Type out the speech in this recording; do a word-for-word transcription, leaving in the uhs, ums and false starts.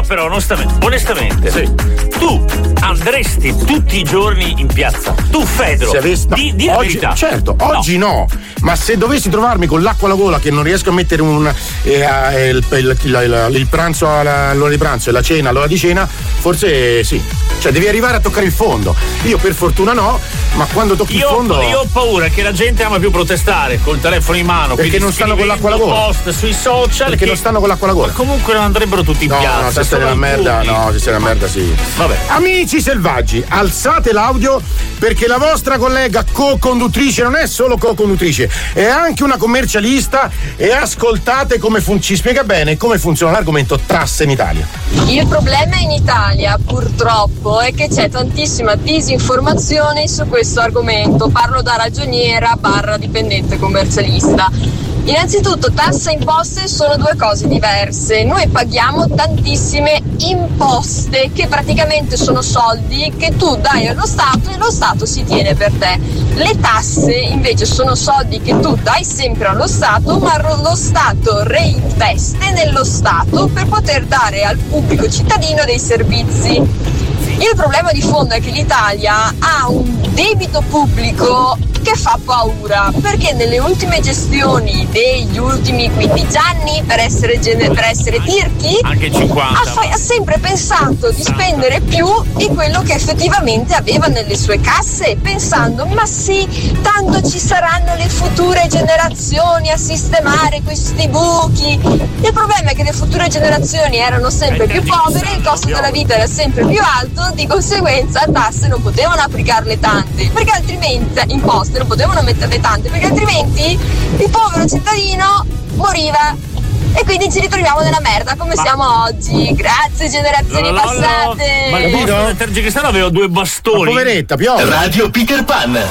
però onestamente, onestamente sì. tu andresti tutti i giorni in piazza? Tu, Fedro, avessi, no, di, di oggi, verità. certo, oggi no. no, ma se dovessi trovarmi con l'acqua alla gola che non riesco a mettere un eh, il, il, il, il, il pranzo alla, all'ora di pranzo e la cena all'ora di cena, forse sì. Cioè devi arrivare a toccare il fondo. Io per fortuna no, ma quando tocchi io, il fondo. Io ho paura che la gente ama più protestare col telefono in mano. Perché non stanno con l'acqua alla gola. Post sui social. Perché che, non stanno con l'acqua alla gola. Ma comunque non andrebbero tutti in no, piazza. No, se stai nella merda, no, se stai nella merda sì. Vabbè. Amici selvaggi, alzate l'audio perché la vostra collega co-conduttrice non è solo co-conduttrice, è anche una commercialista e ascoltate come fun- ci spiega bene come funziona l'argomento tasse in Italia. Il problema in Italia, purtroppo, è che c'è tantissima disinformazione su questo argomento. Parlo da ragioniera barra dipendente commercialista. Innanzitutto, tasse e imposte sono due cose diverse. Noi paghiamo tantissime imposte che praticamente sono soldi che tu dai allo Stato e lo Stato si tiene per te. Le tasse invece sono soldi che tu dai sempre allo Stato, ma lo Stato reinveste nello Stato per poter dare al pubblico cittadino dei servizi. Il problema di fondo è che l'Italia ha un debito pubblico che fa paura, perché nelle ultime gestioni degli ultimi quindici anni, per essere, gene- per essere tirchi, anche cinquanta, ha, fa- ha sempre pensato di spendere più di quello che effettivamente aveva nelle sue casse, pensando ma sì, tanto ci saranno le future generazioni a sistemare questi buchi. Il problema è che le future generazioni erano sempre più povere, il costo della vita era sempre più alto, di conseguenza tasse non potevano applicarle tante, perché altrimenti imposte non potevano metterle tante, perché altrimenti il povero cittadino moriva. E quindi ci ritroviamo nella merda come ma... siamo oggi. Grazie generazioni no, no, passate. No, ma il posto del tergicristiano aveva due bastoni. Ma poveretta, piove. Radio Peter Pan.